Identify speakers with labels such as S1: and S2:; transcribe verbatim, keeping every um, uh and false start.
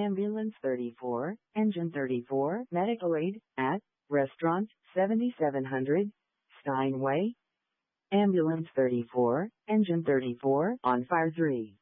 S1: Ambulance thirty-four, Engine thirty-four, medical aid, at, Restaurant, seventy-seven hundred, Steinway. Ambulance thirty-four, Engine thirty-four, on fire three.